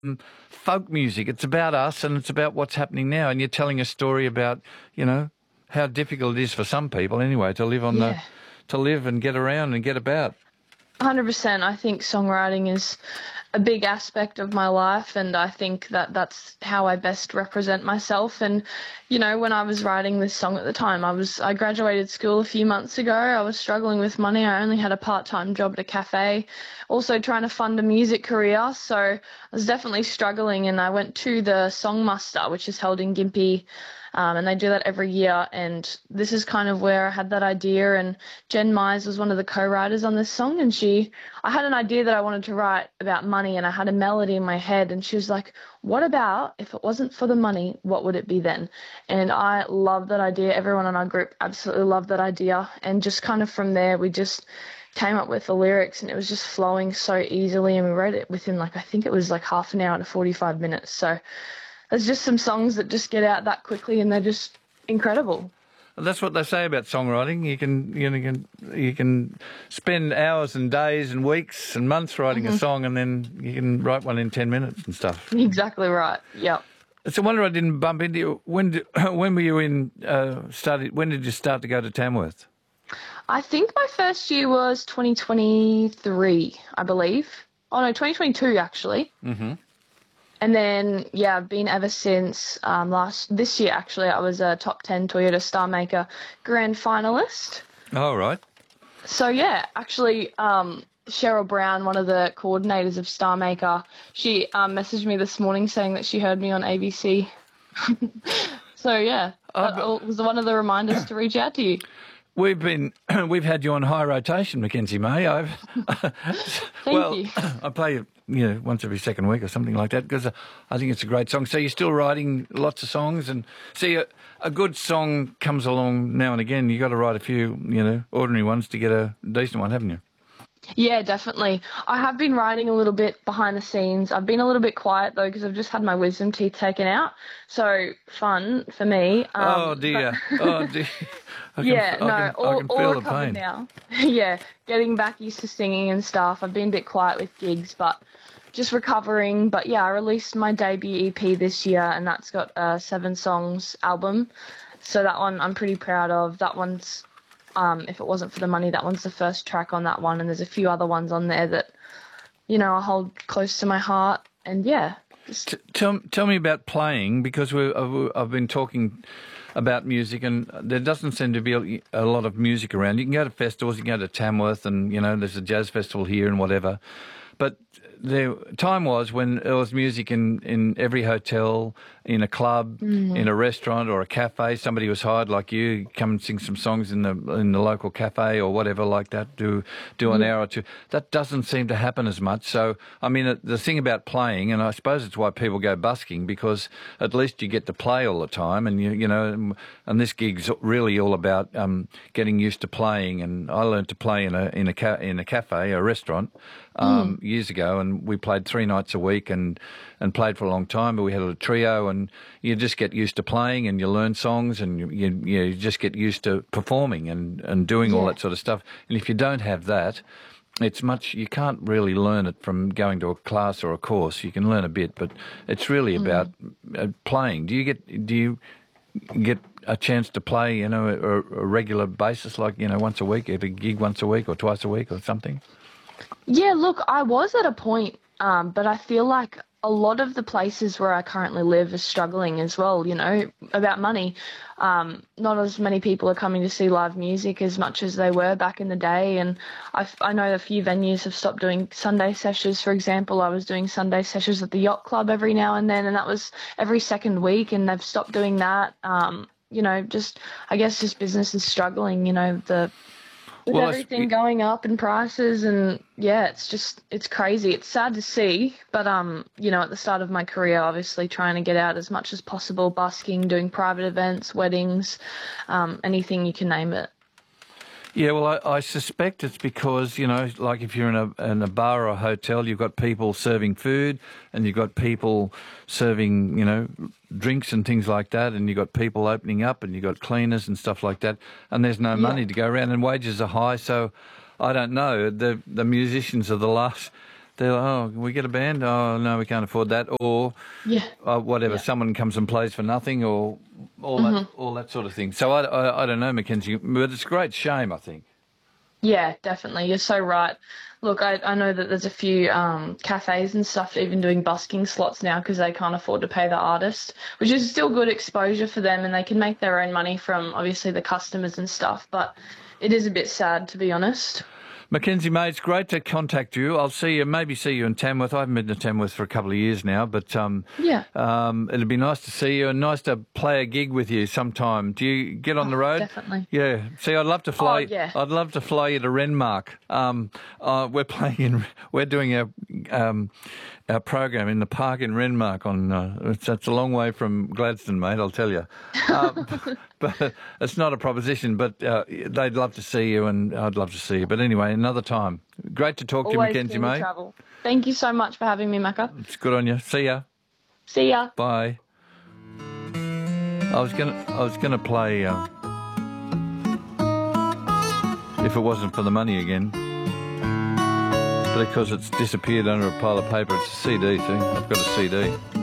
folk music. It's about us and it's about what's happening now. And you're telling a story about, how difficult it is for some people anyway to live to live and get around and get about. 100%. I think songwriting is a big aspect of my life, and I think that that's how I best represent myself. And, when I was writing this song at the time, I graduated school a few months ago. I was struggling with money. I only had a part-time job at a cafe, also trying to fund a music career. So I was definitely struggling, and I went to the Song Muster, which is held in Gympie. And they do that every year, and this is kind of where I had that idea. And Jen Mize was one of the co-writers on this song, and I had an idea that I wanted to write about money, and I had a melody in my head, and she was like, what about if it wasn't for the money, what would it be then? And I loved that idea. Everyone in our group absolutely loved that idea, and just kind of from there we just came up with the lyrics, and it was just flowing so easily, and we wrote it within I think it was half an hour to 45 minutes. So there's just some songs that just get out that quickly, and they're just incredible. That's what they say about songwriting. You can spend hours and days and weeks and months writing a song, and then you can write one in 10 minutes and stuff. Exactly right. Yep. It's a wonder I didn't bump into you. When were you when did you start to go to Tamworth? I think my first year was 2023, I believe. Oh no, 2022 actually. Mm-hmm. And then, I've been ever since this year, actually. I was a top 10 Toyota Star Maker grand finalist. Oh, right. So, actually, Cheryl Brown, one of the coordinators of Star Maker, she messaged me this morning saying that she heard me on ABC. So, that was one of the reminders to reach out to you. We've had you on high rotation, Mackenzie May. Thank you. I play you, once every second week or something like that because I think it's a great song. So you're still writing lots of songs, and see a good song comes along now and again. You got to write a few, ordinary ones to get a decent one, haven't you? Yeah, definitely. I have been writing a little bit behind the scenes. I've been a little bit quiet, though, because I've just had my wisdom teeth taken out. So fun for me. Oh, dear. Oh, dear. I can feel the pain now. Yeah, getting back used to singing and stuff. I've been a bit quiet with gigs, but just recovering. But, I released my debut EP this year, and that's got a 7 songs album. So that one I'm pretty proud of. That one's... If it wasn't for the money, that one's the first track on that one, and there's a few other ones on there that, I hold close to my heart. And tell me about playing, because I've been talking about music, and there doesn't seem to be a lot of music around. You can go to festivals, you can go to Tamworth, and there's a jazz festival here and whatever, but time was when there was music in every hotel, in a club, in a restaurant or a cafe. Somebody was hired like you, come and sing some songs in the local cafe or whatever like that, do an hour or two. That doesn't seem to happen as much. So, I mean, the thing about playing, and I suppose it's why people go busking, because at least you get to play all the time, and and this gig's really all about getting used to playing. And I learned to play in a cafe, a restaurant, years ago, and we played 3 nights a week and played for a long time, but we had a trio, and you just get used to playing, and you learn songs, and you just get used to performing and doing all that sort of stuff. And if you don't have that, you can't really learn it from going to a class or a course. You can learn a bit, but it's really about playing. Do you get a chance to play, a regular basis, like, once a week, every gig once a week or twice a week or something? Yeah, look, I was at a point, but I feel like a lot of the places where I currently live are struggling as well, about money. Not as many people are coming to see live music as much as they were back in the day. And I know a few venues have stopped doing Sunday sessions. For example, I was doing Sunday sessions at the Yacht Club every now and then, and that was every second week, and they've stopped doing that. I guess just business is struggling, with everything going up in prices, and it's crazy. It's sad to see, but at the start of my career, obviously trying to get out as much as possible, busking, doing private events, weddings, anything you can name it. Yeah, well, I suspect it's because, like if you're in a bar or a hotel, you've got people serving food, and you've got people serving, drinks and things like that, and you've got people opening up, and you've got cleaners and stuff like that, and there's no money to go around, and wages are high. So I don't know. The musicians of the last they're like, oh, can we get a band? Oh, no, we can't afford that. Or Yeah. whatever, Yeah. someone comes and plays for nothing, or all that sort of thing. So I don't know, Mackenzie, but it's a great shame, I think. Yeah, definitely. You're so right. Look, I know that there's a few cafes and stuff even doing busking slots now because they can't afford to pay the artist, which is still good exposure for them, and they can make their own money from obviously the customers and stuff. But it is a bit sad, to be honest. Mackenzie, mate, it's great to contact you. I'll maybe see you in Tamworth. I haven't been to Tamworth for a couple of years now, but Yeah. it'd be nice to see you and nice to play a gig with you sometime. Do you get on the road? Definitely. Yeah. See, I'd love to fly. Oh, yeah. I'd love to fly you to Renmark. We're doing our program in the park in Renmark. It's a long way from Gladstone, mate. I'll tell you. But it's not a proposition. But they'd love to see you, and I'd love to see you. But anyway, another time. Great to talk to you, Always Mackenzie, keen to mate. travel. Thank you so much for having me, Macca. It's good on you. See ya. See ya. Bye. I was gonna play If It Wasn't for the Money again, but because it's disappeared under a pile of paper, it's a CD. See, I've got a CD.